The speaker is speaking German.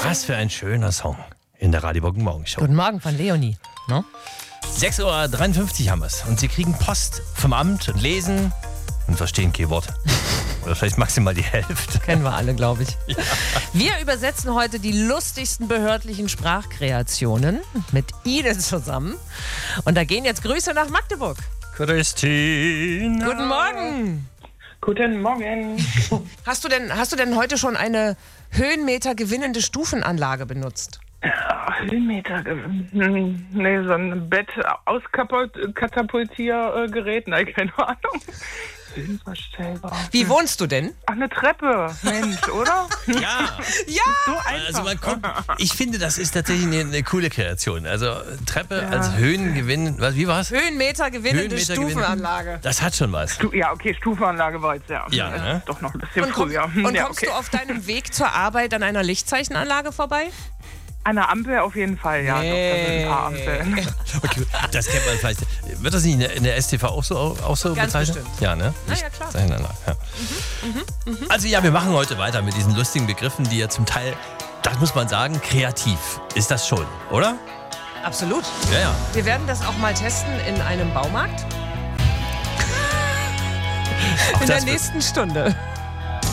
Was für ein schöner Song in der Radio Bock Morgenshow. Guten Morgen von Leonie. No? 6.53 Uhr haben wir es. Und Sie kriegen Post vom Amt und lesen und verstehen kein Wort. Oder vielleicht maximal die Hälfte. Kennen wir alle, glaube ich. Ja. Wir übersetzen heute die lustigsten behördlichen Sprachkreationen mit Ihnen zusammen. Und da gehen jetzt Grüße nach Magdeburg. Christine. Guten Morgen. Guten Morgen. Hast du denn heute schon eine Höhenmeter gewinnende Stufenanlage benutzt? Höhenmeter, nee, so ein Bett auskatapultiergerät, nein, keine Ahnung. Unvorstellbar. Wie wohnst du denn? Ach, eine Treppe, Mensch, oder? Ja. Ja! So einfach. Also man kommt, ich finde, das ist tatsächlich eine coole Kreation. Also Treppe als Höhengewinn, wie war's? Höhenmeter gewinnende Stufenanlage. Das hat schon was. Ja, okay, Stufenanlage war jetzt Ja, ne? doch noch ein bisschen Und früher. Kommst du auf deinem Weg zur Arbeit an einer Lichtzeichenanlage vorbei? An der Ampel auf jeden Fall, ja. Doch, da sind ein paar Ampeln. Okay, das kennt man vielleicht. Wird das nicht in der STV auch so Ganz bezeichnet? bestimmt. Ja, ne? Na ja, klar. Ja. Also ja, wir machen heute weiter mit diesen lustigen Begriffen, die ja zum Teil, das muss man sagen, kreativ ist das schon, oder? Absolut. Ja, ja. Wir werden das auch mal testen in einem Baumarkt. Auch In der das wird- nächsten Stunde.